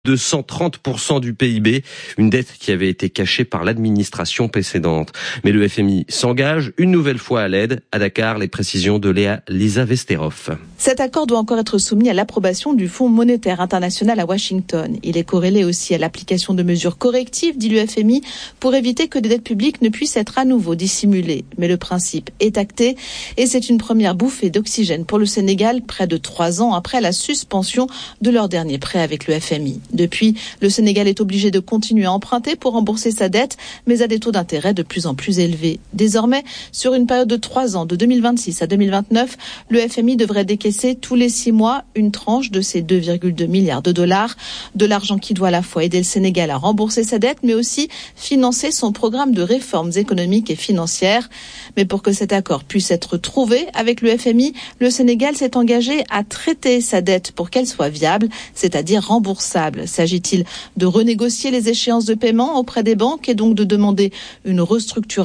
de 130% du PIB, une dette qui avait été cachée par l'administration précédente. Mais le FMI s'engage une nouvelle fois à l'aide. À Dakar, les précisions de Lisa Vesterhoff. Cet accord doit encore être soumis à l'approbation du Fonds monétaire international à Washington. Il est corrélé aussi à l'application de mesures correctives, dit le FMI, pour éviter que des dettes publiques ne puissent être à nouveau dissimulées. Mais le principe est acté et c'est une première bouffée d'oxygène pour le Sénégal, près de 3 ans après la suspension de leur dernier prêt avec le FMI. Depuis, le Sénégal est obligé de continuer à emprunter pour rembourser sa dette, mais à des taux d'intérêt de plus en plus élevés. Désormais, sur une période de 3 ans, de 2026 à 2029, le FMI devrait décaisser tous les 6 mois une tranche de ces 2,2 milliards de dollars, de l'argent qui doit à la fois aider le Sénégal à rembourser sa dette, mais aussi financer son programme de réformes économiques et financières. Mais pour que cet accord puisse être trouvé avec le FMI, le Sénégal s'est engagé à traiter sa dette pour qu'elle soit viable, c'est-à-dire remboursable. S'agit-il de renégocier les échéances de paiement auprès des banques et donc de demander une restructuration ?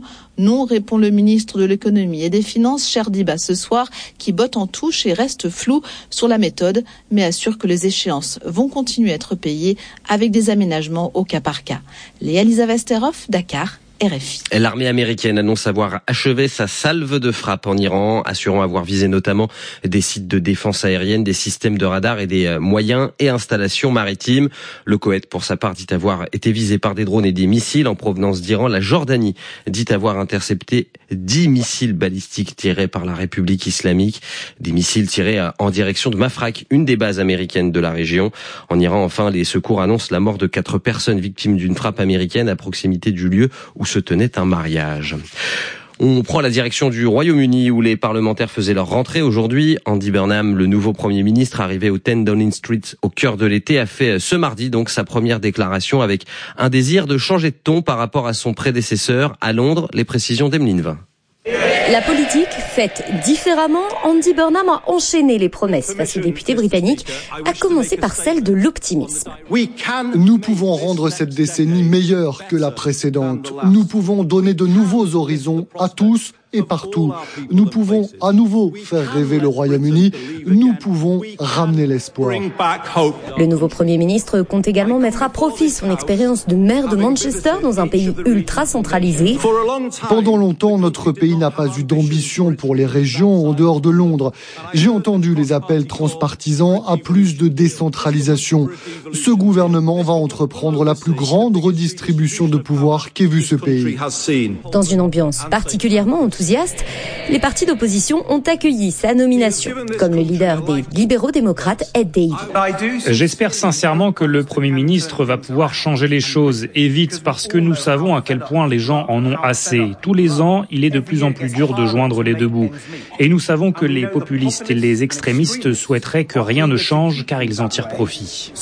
Non, répond le ministre de l'économie et des finances, Cherdiba, ce soir, qui botte en touche et reste flou sur la méthode, mais assure que les échéances vont continuer à être payées avec des aménagements au cas par cas. Lisa Vesterhoff, Dakar. RFI. L'armée américaine annonce avoir achevé sa salve de frappe en Iran, assurant avoir visé notamment des sites de défense aérienne, des systèmes de radar et des moyens et installations maritimes. Le Koweït, pour sa part, dit avoir été visé par des drones et des missiles en provenance d'Iran. La Jordanie dit avoir intercepté 10 missiles balistiques tirés par la République islamique. Des missiles tirés en direction de Mafraq, une des bases américaines de la région. En Iran, enfin, les secours annoncent la mort de 4 personnes victimes d'une frappe américaine à proximité du lieu où se tenait un mariage. On prend la direction du Royaume-Uni où les parlementaires faisaient leur rentrée aujourd'hui. Andy Burnham, le nouveau Premier ministre arrivé au 10 Downing Street au cœur de l'été, a fait ce mardi donc sa première déclaration avec un désir de changer de ton par rapport à son prédécesseur à Londres. Les précisions d'Emeline Vin. La politique faite différemment, Andy Burnham a enchaîné les promesses face aux députés britanniques, à commencer par celle de l'optimisme. Nous pouvons rendre cette décennie meilleure que la précédente. Nous pouvons donner de nouveaux horizons à tous et partout. Nous pouvons à nouveau faire rêver le Royaume-Uni. Nous pouvons ramener l'espoir. Le nouveau Premier ministre compte également mettre à profit son expérience de maire de Manchester dans un pays ultra centralisé. Pendant longtemps, notre pays n'a pas eu d'ambition pour les régions en dehors de Londres. J'ai entendu les appels transpartisans à plus de décentralisation. Ce gouvernement va entreprendre la plus grande redistribution de pouvoir qu'ait vu ce pays. Dans une ambiance particulièrement enthousiaste, les partis d'opposition ont accueilli sa nomination, comme le leader des libéraux-démocrates, Ed Davey. J'espère sincèrement que le Premier ministre va pouvoir changer les choses, et vite, parce que nous savons à quel point les gens en ont assez. Tous les ans, il est de plus en plus dur de joindre les deux bouts. Et nous savons que les populistes et les extrémistes souhaiteraient que rien ne change, car ils en tirent profit.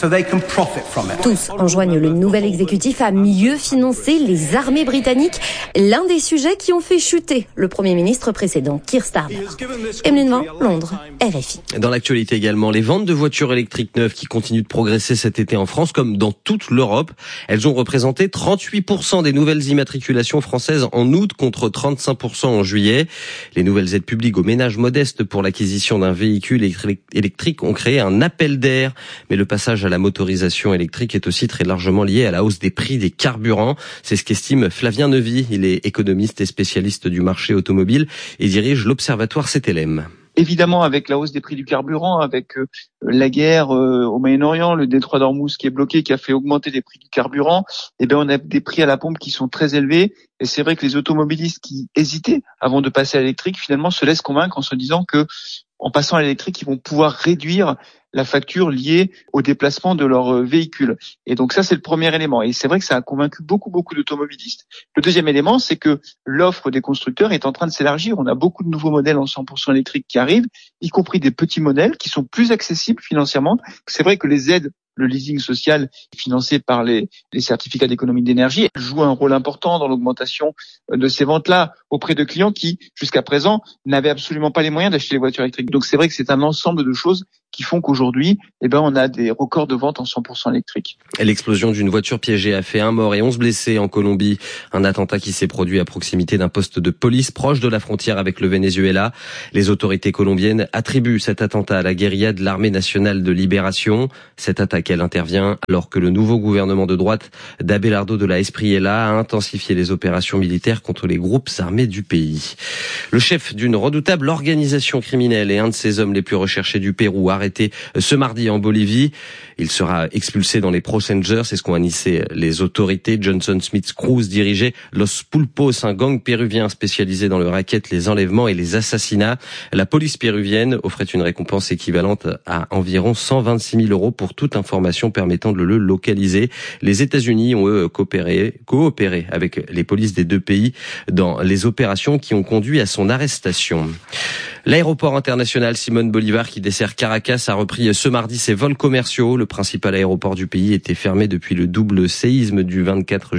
Tous enjoignent le nouvel exécutif à mieux financer les armées britanniques, l'un des sujets qui ont fait chuter le Premier ministre précédent, Keir Starmer. Emeline Vin, Londres, RFI. Dans l'actualité également, les ventes de voitures électriques neuves qui continuent de progresser cet été en France, comme dans toute l'Europe. Elles ont représenté 38% des nouvelles immatriculations françaises en août contre 35% en juillet. Les nouvelles aides publiques aux ménages modestes pour l'acquisition d'un véhicule électrique ont créé un appel d'air. Mais le passage à la motorisation électrique est aussi très largement lié à la hausse des prix des carburants. C'est ce qu'estime Flavien Neuvy. Il est économiste et spécialiste du marché automobile et dirige l'Observatoire CTLM. Évidemment, avec la hausse des prix du carburant, avec la guerre au Moyen-Orient, le détroit d'Ormuz qui est bloqué, qui a fait augmenter les prix du carburant, on a des prix à la pompe qui sont très élevés. Et c'est vrai que les automobilistes qui hésitaient avant de passer à l'électrique, finalement, se laissent convaincre en se disant que, en passant à l'électrique, ils vont pouvoir réduire la facture liée au déplacement de leur véhicule. Et donc ça, c'est le premier élément. Et c'est vrai que ça a convaincu beaucoup d'automobilistes. Le deuxième élément, c'est que l'offre des constructeurs est en train de s'élargir. On a beaucoup de nouveaux modèles en 100% électriques qui arrivent, y compris des petits modèles qui sont plus accessibles financièrement. C'est vrai que les aides, le leasing social financé par les certificats d'économie d'énergie joue un rôle important dans l'augmentation de ces ventes-là auprès de clients qui, jusqu'à présent, n'avaient absolument pas les moyens d'acheter les voitures électriques. Donc c'est vrai que c'est un ensemble de choses qui font qu'aujourd'hui, on a des records de vente en 100% électrique. L'explosion d'une voiture piégée a fait 1 mort et 11 blessés en Colombie. Un attentat qui s'est produit à proximité d'un poste de police proche de la frontière avec le Venezuela. Les autorités colombiennes attribuent cet attentat à la guérilla de l'Armée nationale de libération. Cette attaque, elle intervient alors que le nouveau gouvernement de droite d'Abelardo de la Espriella a intensifié les opérations militaires contre les groupes armés du pays. Le chef d'une redoutable organisation criminelle et un de ses hommes les plus recherchés du Pérou, arrêté ce mardi en Bolivie. Il sera expulsé dans les prochaines heures, c'est ce qu'ont annoncé les autorités. Johnson Smith Cruz dirigeait Los Pulpos, un gang péruvien spécialisé dans le racket, les enlèvements et les assassinats. La police péruvienne offrait une récompense équivalente à environ 126 000 € pour toute information permettant de le localiser. Les États-Unis ont eux coopéré avec les polices des deux pays dans les opérations qui ont conduit à son arrestation. L'aéroport international Simón Bolívar qui dessert Caracas a repris ce mardi ses vols commerciaux. Le principal aéroport du pays était fermé depuis le double séisme du 24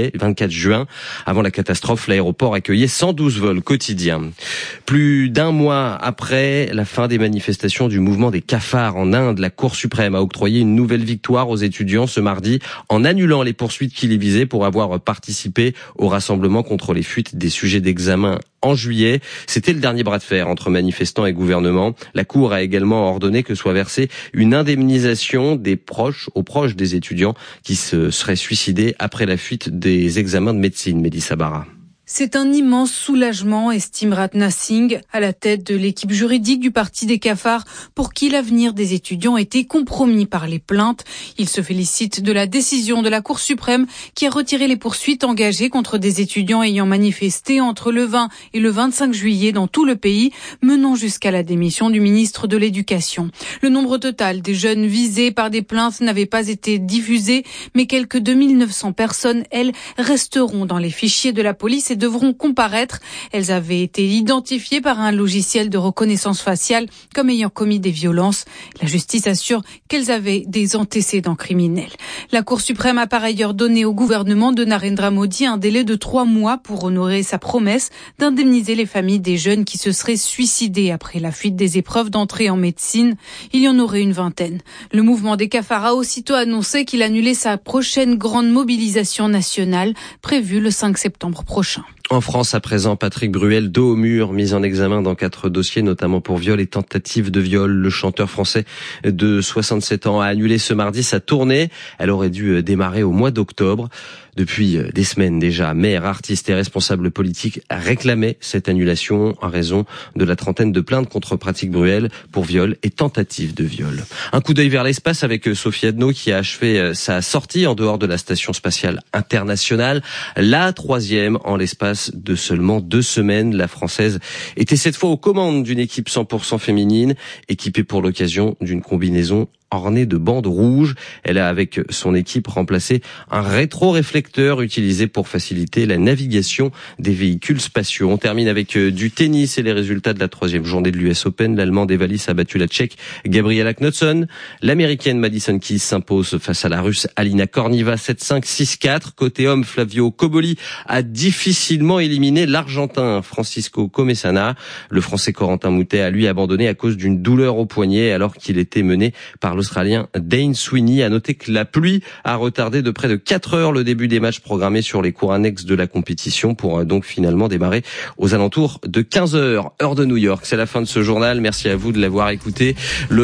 juin. Avant la catastrophe, l'aéroport accueillait 112 vols quotidiens. Plus d'un mois après la fin des manifestations du mouvement des cafards en Inde, la Cour suprême a octroyé une nouvelle victoire aux étudiants ce mardi en annulant les poursuites qui les visaient pour avoir participé au rassemblement contre les fuites des sujets d'examen en juillet. C'était le dernier bras de fer entre manifestants et gouvernement. La Cour a également ordonné que soit versée une indemnisation aux proches des étudiants qui se seraient suicidés après la fuite des examens de médecine. Mélissa Barra. C'est un immense soulagement, estime Ratna Singh, à la tête de l'équipe juridique du Parti des cafards, pour qui l'avenir des étudiants était compromis par les plaintes. Il se félicite de la décision de la Cour suprême qui a retiré les poursuites engagées contre des étudiants ayant manifesté entre le 20 et le 25 juillet dans tout le pays, menant jusqu'à la démission du ministre de l'Éducation. Le nombre total des jeunes visés par des plaintes n'avait pas été diffusé, mais quelques 2900 personnes, elles, resteront dans les fichiers de la police et devront comparaître. Elles avaient été identifiées par un logiciel de reconnaissance faciale comme ayant commis des violences. La justice assure qu'elles avaient des antécédents criminels. La Cour suprême a par ailleurs donné au gouvernement de Narendra Modi un délai de 3 mois pour honorer sa promesse d'indemniser les familles des jeunes qui se seraient suicidés après la fuite des épreuves d'entrée en médecine. Il y en aurait une vingtaine. Le mouvement des cafards a aussitôt annoncé qu'il annulait sa prochaine grande mobilisation nationale prévue le 5 septembre prochain. En France, à présent, Patrick Bruel, dos au mur, mis en examen dans 4 dossiers, notamment pour viol et tentative de viol. Le chanteur français de 67 ans a annulé ce mardi sa tournée. Elle aurait dû démarrer au mois d'octobre. Depuis des semaines déjà, maires, artistes et responsables politiques réclamaient cette annulation en raison de la trentaine de plaintes contre Patrick Bruel pour viol et tentative de viol. Un coup d'œil vers l'espace avec Sophie Adno qui a achevé sa sortie en dehors de la Station spatiale internationale. La 3e en l'espace de seulement 2 semaines. La Française était cette fois aux commandes d'une équipe 100% féminine, équipée pour l'occasion d'une combinaison ornée de bandes rouges. Elle a avec son équipe remplacé un rétroréflecteur utilisé pour faciliter la navigation des véhicules spatiaux. On termine avec du tennis et les résultats de la 3e journée de l'US Open. L'Allemande Evalis a battu la Tchèque Gabriela Knudsen. L'Américaine Madison Keys s'impose face à la Russe Alina Korniva 7-5, 6-4. Côté homme, Flavio Cobolli a difficilement éliminé l'Argentin Francisco Comesana. Le Français Corentin Moutet a lui abandonné à cause d'une douleur au poignet alors qu'il était mené par l'Australien Dane Sweeney. A noter que la pluie a retardé de près de 4 heures le début des matchs programmés sur les cours annexes de la compétition pour donc finalement démarrer aux alentours de 15 heures, heure de New York. C'est la fin de ce journal. Merci à vous de l'avoir écouté.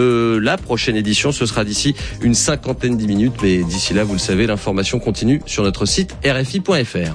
La prochaine édition, ce sera d'ici une 50aine de minutes. Mais d'ici là, vous le savez, l'information continue sur notre site rfi.fr.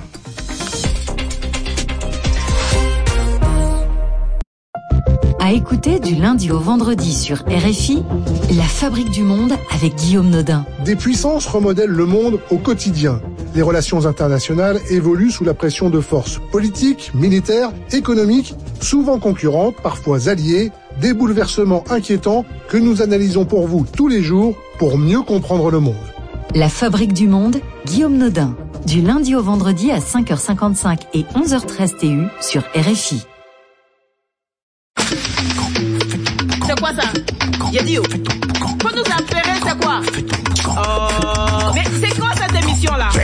À écouter du lundi au vendredi sur RFI, La Fabrique du Monde avec Guillaume Nodin. Des puissances remodèlent le monde au quotidien. Les relations internationales évoluent sous la pression de forces politiques, militaires, économiques, souvent concurrentes, parfois alliées, des bouleversements inquiétants que nous analysons pour vous tous les jours pour mieux comprendre le monde. La Fabrique du Monde, Guillaume Nodin. Du lundi au vendredi à 5h55 et 11h13 TU sur RFI. C'est quoi ça? Yadio. Faut nous appeler, c'est quoi? Mais c'est quoi cette émission-là?